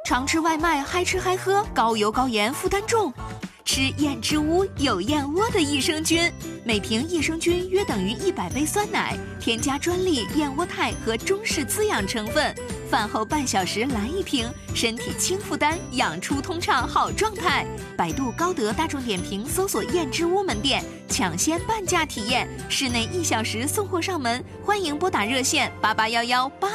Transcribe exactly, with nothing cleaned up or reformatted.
常吃外卖，嗨吃嗨喝，高油高盐，负担重。吃燕之屋有燕窝的益生菌，每瓶益生菌约等于一百杯酸奶，添加专利燕窝肽和中式滋养成分。饭后半小时来一瓶，身体轻负担，养出通畅好状态。百度、高德、大众点评搜索燕之屋门店，抢先半价体验，室内一小时送货上门。欢迎拨打热线八八幺幺八